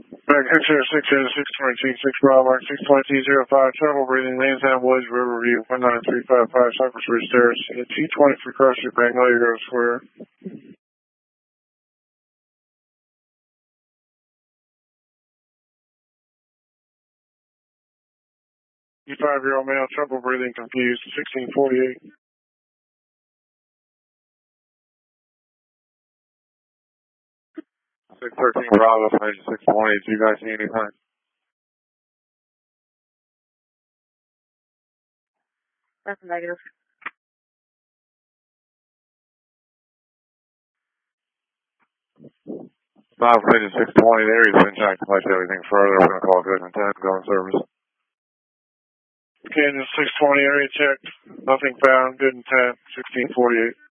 Back X-Air 622, 6 Bravo, Mark 62205, trouble breathing, Lansdowne Woods, Riverview, 19355, Cypress Ridge Terrace, T20 for CrossFit Magnolia Grove Square. 55-year-old male, trouble breathing, confused, 1648. 613 Bravo, Major 620, do you guys see anything? That's negative. 5 Major 620, the area's been checked. Unless you have anything further, we're going to call good and 10, go in service. Kansas 620, area checked, nothing found, good and 10, 1648.